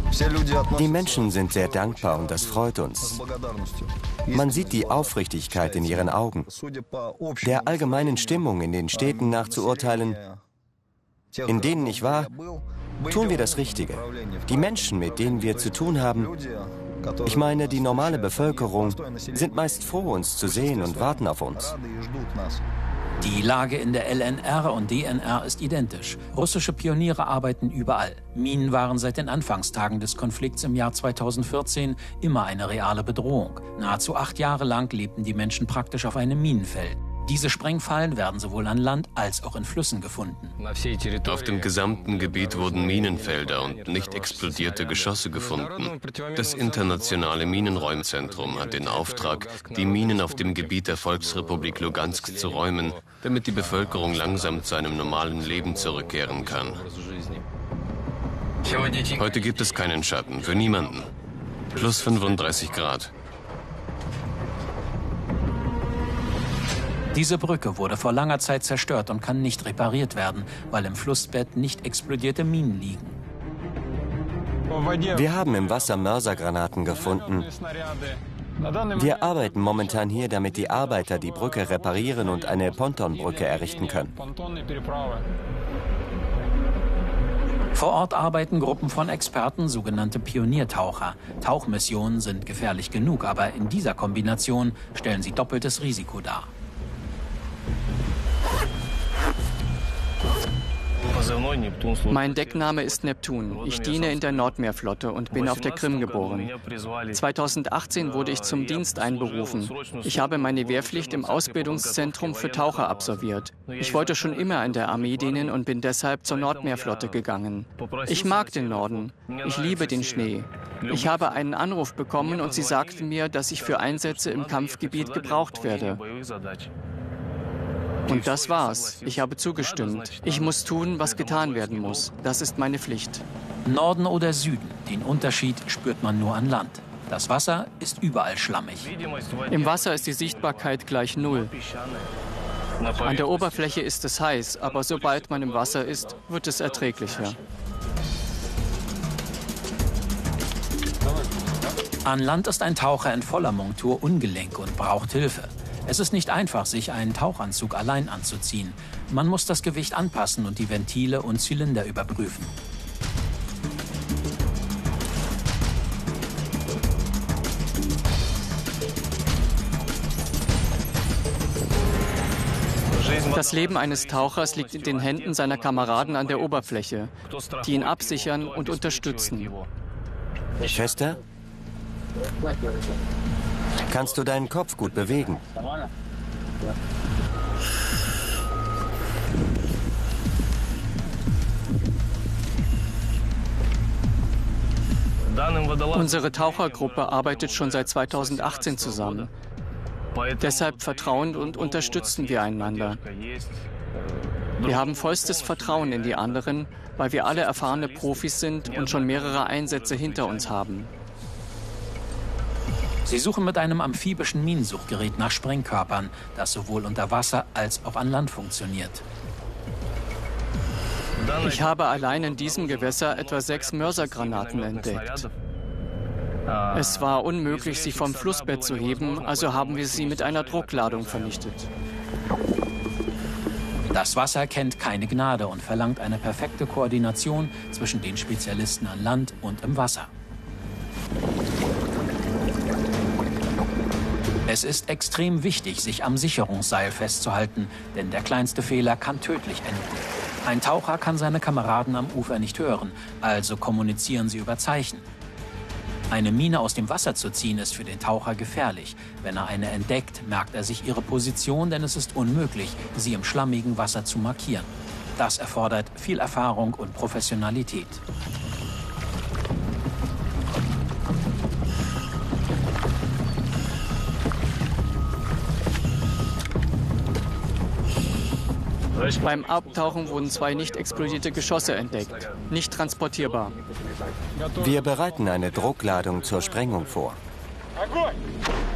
Die Menschen sind sehr dankbar und das freut uns. Man sieht die Aufrichtigkeit in ihren Augen. Der allgemeinen Stimmung in den Städten nach zu urteilen, in denen ich war, tun wir das Richtige. Die Menschen, mit denen wir zu tun haben, ich meine, die normale Bevölkerung, sind meist froh, uns zu sehen und warten auf uns. Die Lage in der LNR und DNR ist identisch. Russische Pioniere arbeiten überall. Minen waren seit den Anfangstagen des Konflikts im Jahr 2014 immer eine reale Bedrohung. Nahezu 8 Jahre lang lebten die Menschen praktisch auf einem Minenfeld. Diese Sprengfallen werden sowohl an Land als auch in Flüssen gefunden. Auf dem gesamten Gebiet wurden Minenfelder und nicht explodierte Geschosse gefunden. Das internationale Minenräumzentrum hat den Auftrag, die Minen auf dem Gebiet der Volksrepublik Lugansk zu räumen, damit die Bevölkerung langsam zu einem normalen Leben zurückkehren kann. Heute gibt es keinen Schatten, für niemanden. Plus 35 Grad. Diese Brücke wurde vor langer Zeit zerstört und kann nicht repariert werden, weil im Flussbett nicht explodierte Minen liegen. Wir haben im Wasser Mörsergranaten gefunden. Wir arbeiten momentan hier, damit die Arbeiter die Brücke reparieren und eine Pontonbrücke errichten können. Vor Ort arbeiten Gruppen von Experten, sogenannte Pioniertaucher. Tauchmissionen sind gefährlich genug, aber in dieser Kombination stellen sie doppeltes Risiko dar. Mein Deckname ist Neptun. Ich diene in der Nordmeerflotte und bin auf der Krim geboren. 2018 wurde ich zum Dienst einberufen. Ich habe meine Wehrpflicht im Ausbildungszentrum für Taucher absolviert. Ich wollte schon immer in der Armee dienen und bin deshalb zur Nordmeerflotte gegangen. Ich mag den Norden. Ich liebe den Schnee. Ich habe einen Anruf bekommen und sie sagten mir, dass ich für Einsätze im Kampfgebiet gebraucht werde. Und das war's. Ich habe zugestimmt. Ich muss tun, was getan werden muss. Das ist meine Pflicht. Norden oder Süden, den Unterschied spürt man nur an Land. Das Wasser ist überall schlammig. Im Wasser ist die Sichtbarkeit gleich 0. An der Oberfläche ist es heiß, aber sobald man im Wasser ist, wird es erträglicher. An Land ist ein Taucher in voller Montur ungelenk und braucht Hilfe. Es ist nicht einfach, sich einen Tauchanzug allein anzuziehen. Man muss das Gewicht anpassen und die Ventile und Zylinder überprüfen. Das Leben eines Tauchers liegt in den Händen seiner Kameraden an der Oberfläche, die ihn absichern und unterstützen. Schwester? Kannst du deinen Kopf gut bewegen? Unsere Tauchergruppe arbeitet schon seit 2018 zusammen. Deshalb vertrauen und unterstützen wir einander. Wir haben vollstes Vertrauen in die anderen, weil wir alle erfahrene Profis sind und schon mehrere Einsätze hinter uns haben. Sie suchen mit einem amphibischen Minensuchgerät nach Sprengkörpern, das sowohl unter Wasser als auch an Land funktioniert. Ich habe allein in diesem Gewässer etwa 6 Mörsergranaten entdeckt. Es war unmöglich, sie vom Flussbett zu heben, also haben wir sie mit einer Druckladung vernichtet. Das Wasser kennt keine Gnade und verlangt eine perfekte Koordination zwischen den Spezialisten an Land und im Wasser. Es ist extrem wichtig, sich am Sicherungsseil festzuhalten, denn der kleinste Fehler kann tödlich enden. Ein Taucher kann seine Kameraden am Ufer nicht hören, also kommunizieren sie über Zeichen. Eine Mine aus dem Wasser zu ziehen, ist für den Taucher gefährlich. Wenn er eine entdeckt, merkt er sich ihre Position, denn es ist unmöglich, sie im schlammigen Wasser zu markieren. Das erfordert viel Erfahrung und Professionalität. Beim Abtauchen wurden 2 nicht explodierte Geschosse entdeckt, nicht transportierbar. Wir bereiten eine Druckladung zur Sprengung vor.